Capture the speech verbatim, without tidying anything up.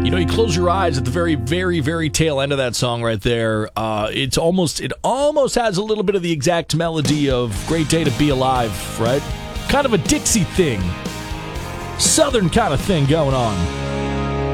You know, you close your eyes at the very, very, very tail end of that song right there. Uh, it's almost, it almost has a little bit of the exact melody of Great Day to Be Alive, right? Kind of a Dixie thing. Southern kind of thing going on.